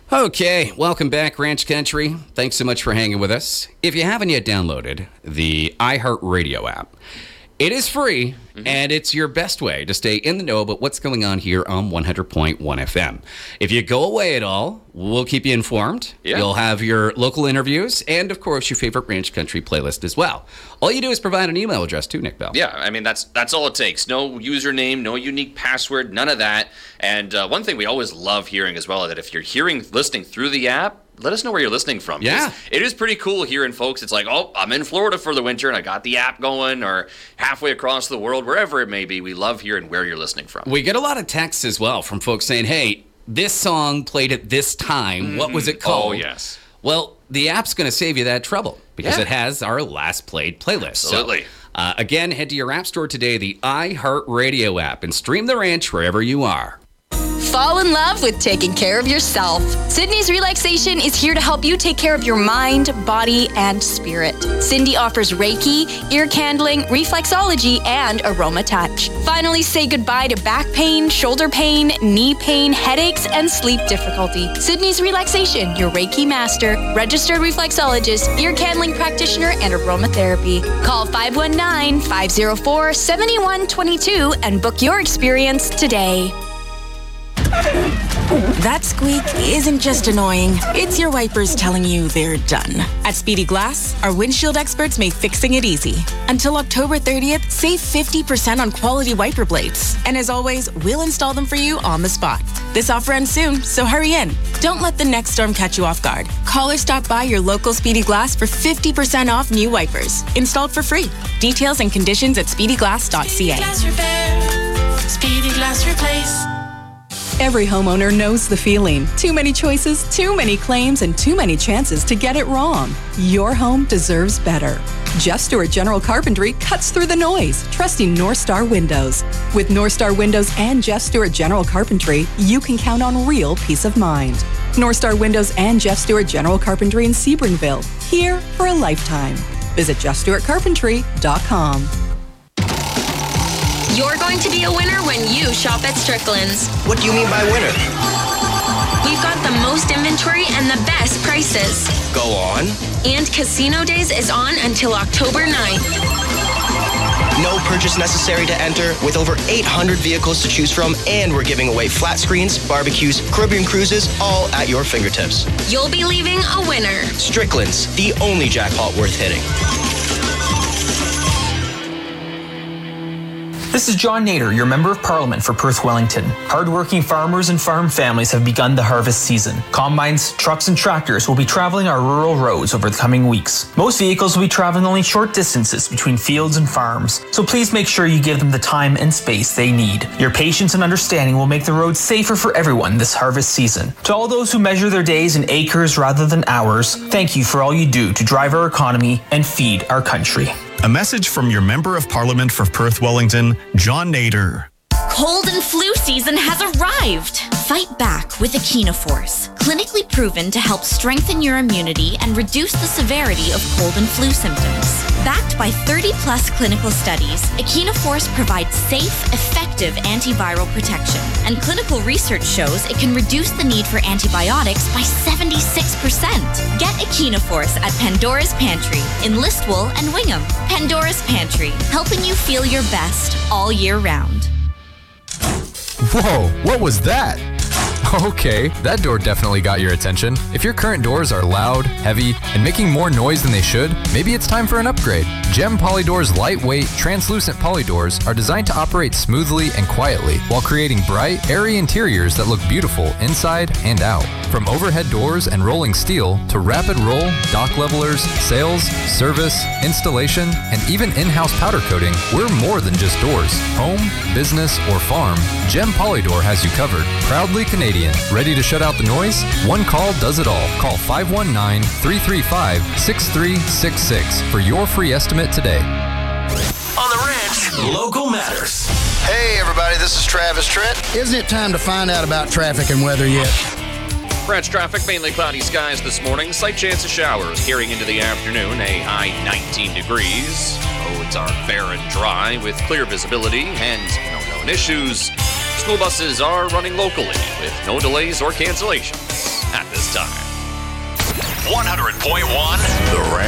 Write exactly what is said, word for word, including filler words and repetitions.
Okay, welcome back, Ranch Country. Thanks so much for hanging with us. If you haven't yet downloaded the iHeartRadio app, it is free, mm-hmm. and it's your best way to stay in the know about what's going on here on one hundred point one F M. If you go away at all, we'll keep you informed. Yeah. You'll have your local interviews and, of course, your favorite Ranch Country playlist as well. All you do is provide an email address too, Nick Bell. Yeah, I mean, that's that's all it takes. No username, no unique password, none of that. And uh, one thing we always love hearing as well, that if you're hearing, listening through the app, let us know where you're listening from. Yeah. It is pretty cool hearing folks. It's like, oh, I'm in Florida for the winter and I got the app going, or halfway across the world, wherever it may be. We love hearing where you're listening from. We get a lot of texts as well from folks saying, hey, this song played at this time. Mm-hmm. What was it called? Oh, yes. Well, the app's going to save you that trouble because yeah. it has our last played playlist. Absolutely. So, uh, again, head to your app store today, the iHeartRadio app, and stream The Ranch wherever you are. Fall in love with taking care of yourself. Sydney's Relaxation is here to help you take care of your mind, body, and spirit. Cindy offers Reiki, ear candling, reflexology, and aroma touch. Finally, say goodbye to back pain, shoulder pain, knee pain, headaches, and sleep difficulty. Sydney's Relaxation, your Reiki master, registered reflexologist, ear candling practitioner, and aromatherapy. Call five one nine, five oh four, seven one two two and book your experience today. That squeak isn't just annoying. It's your wipers telling you they're done. At Speedy Glass, our windshield experts make fixing it easy. Until October thirtieth, save fifty percent on quality wiper blades. And as always, we'll install them for you on the spot. This offer ends soon, so hurry in. Don't let the next storm catch you off guard. Call or stop by your local Speedy Glass for fifty percent off new wipers. Installed for free. Details and conditions at speedy glass dot c a. Speedy Glass Repair. Speedy Glass Replace. Every homeowner knows the feeling. Too many choices, too many claims, and too many chances to get it wrong. Your home deserves better. Jeff Stewart General Carpentry cuts through the noise, trusting North Star Windows. With North Star Windows and Jeff Stewart General Carpentry, you can count on real peace of mind. North Star Windows and Jeff Stewart General Carpentry in Sebringville, here for a lifetime. Visit jeff stewart carpentry dot com. You're going to be a winner when you shop at Strickland's. What do you mean by winner? We've got the most inventory and the best prices. Go on. And Casino Days is on until October ninth. No purchase necessary to enter, with over eight hundred vehicles to choose from, and we're giving away flat screens, barbecues, Caribbean cruises, all at your fingertips. You'll be leaving a winner. Strickland's, the only jackpot worth hitting. This is John Nader, your Member of Parliament for Perth Wellington. Hardworking farmers and farm families have begun the harvest season. Combines, trucks, and tractors will be traveling our rural roads over the coming weeks. Most vehicles will be traveling only short distances between fields and farms, so please make sure you give them the time and space they need. Your patience and understanding will make the roads safer for everyone this harvest season. To all those who measure their days in acres rather than hours, thank you for all you do to drive our economy and feed our country. A message from your Member of Parliament for Perth Wellington, John Nader. Cold and flu season has arrived. Fight back with Echinoforce, clinically proven to help strengthen your immunity and reduce the severity of cold and flu symptoms. Backed by thirty plus clinical studies, Echinoforce provides safe, effective antiviral protection. And clinical research shows it can reduce the need for antibiotics by seventy-six percent. Get Echinoforce at Pandora's Pantry in Listwell and Wingham. Pandora's Pantry, helping you feel your best all year round. Whoa, what was that? Okay, that door definitely got your attention. If your current doors are loud, heavy, and making more noise than they should, maybe it's time for an upgrade. Gem Polydoor's lightweight, translucent polydoors are designed to operate smoothly and quietly while creating bright, airy interiors that look beautiful inside and out. From overhead doors and rolling steel to rapid roll, dock levelers, sales, service, installation, and even in-house powder coating, we're more than just doors. Home, business, or farm, Gem Polydoor has you covered. Proudly Canadian. Ready to shut out the noise? One call does it all. Call five one nine, three three five, six three six six for your free estimate today. On the Ranch, local matters. Hey everybody, this is Travis Trent. Isn't it time to find out about traffic and weather yet? Ranch traffic, mainly cloudy skies this morning. Slight chance of showers carrying into the afternoon. A high nineteen degrees. Roads are fair and dry with clear visibility and no known issues. School buses are running locally with no delays or cancellations. at this time. one hundred point one The Ranch.